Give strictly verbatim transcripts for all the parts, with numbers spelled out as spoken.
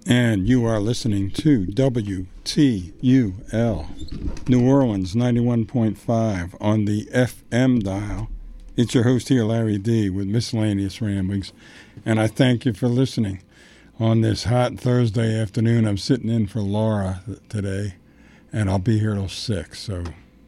And you are listening to W T U L, New Orleans ninety-one point five on the F M dial. It's your host here, Larry D, with Miscellaneous Ramblings. And I thank you for listening on this hot Thursday afternoon. I'm sitting in for Laura today, and I'll be here till six, so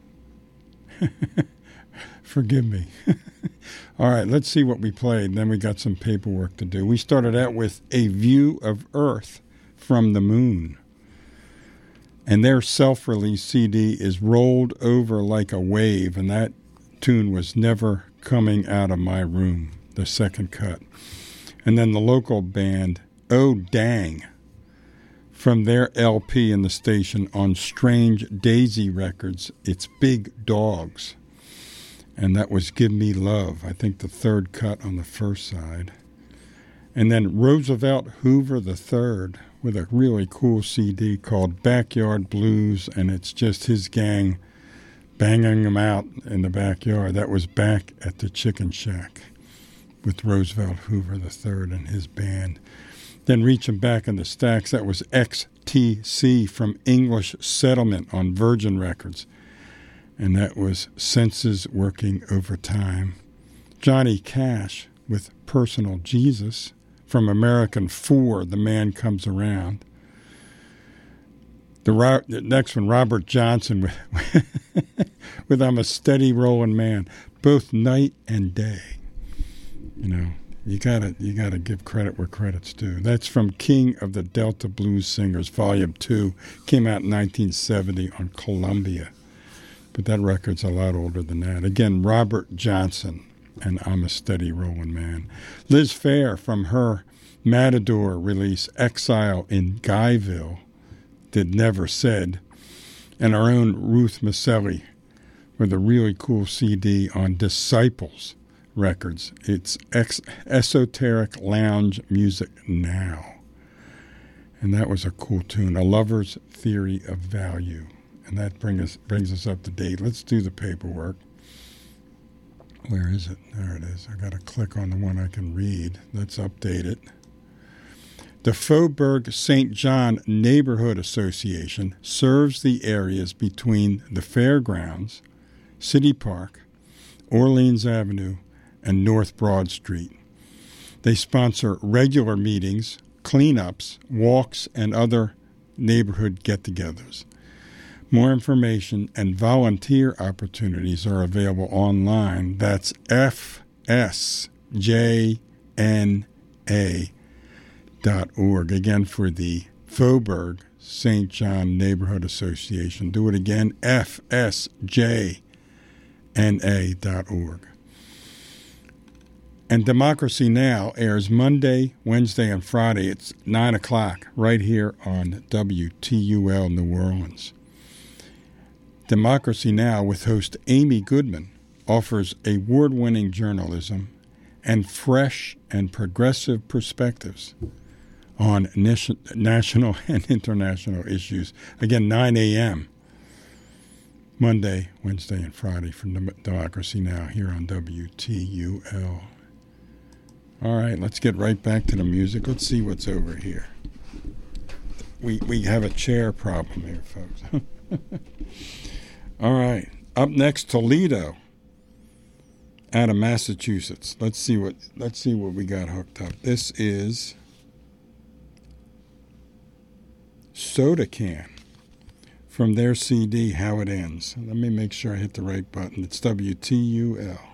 forgive me. All right, let's see what we played. Then we got some paperwork to do. We started out with A View of Earth from the Moon. And their self-release C D is Rolled Over Like a Wave, and that tune was Never Coming Out of My Room, the second cut. And then the local band, Oh Dang, from their L P in the station on Strange Daisy Records, it's Big Dogs. And that was Give Me Love, I think the third cut on the first side. And then Roosevelt Hoover the third with a really cool C D called Backyard Blues, and it's just his gang banging them out in the backyard. That was back at the Chicken Shack with Roosevelt Hoover the third and his band. Then reaching back in the stacks, that was X T C from English Settlement on Virgin Records. And that was Senses Working Overtime. Johnny Cash with Personal Jesus from American four, The Man Comes Around. The, the next one, Robert Johnson with, with I'm a Steady Rolling Man, both night and day. You know, you gotta you gotta give credit where credit's due. That's from King of the Delta Blues Singers, Volume two, came out in nineteen seventy on Columbia. But that record's a lot older than that. Again, Robert Johnson and I'm a Steady Rolling Man. Liz Phair from her Matador release, Exile in Guyville, did Never Said. And our own Ruth Maselli with a really cool C D on Disciples Records. It's ex- Esoteric Lounge Music Now. And that was a cool tune, A Lover's Theory of Value. And that bring us, brings us up to date. Let's do the paperwork. Where is it? There it is. I got to click on the one I can read. Let's update it. The Faubourg Saint John Neighborhood Association serves the areas between the Fairgrounds, City Park, Orleans Avenue, and North Broad Street. They sponsor regular meetings, cleanups, walks, and other neighborhood get-togethers. More information and volunteer opportunities are available online. That's F S J N A dot org. Again, for the Faubourg Saint John Neighborhood Association. Do it again, F S J N A dot org. And Democracy Now! Airs Monday, Wednesday, and Friday. It's nine o'clock right here on W T U L New Orleans. Democracy Now! With host Amy Goodman offers award-winning journalism and fresh and progressive perspectives on national and international issues. Again, nine a.m. Monday, Wednesday, and Friday from Democracy Now! Here on W T U L. All right, let's get right back to the music. Let's see what's over here. We we have a chair problem here, folks. All right, up next, Toledo, out of Massachusetts. Let's see what let's see what we got hooked up. This is Soda Can from their C D, How It Ends. Let me make sure I hit the right button. It's W T U L.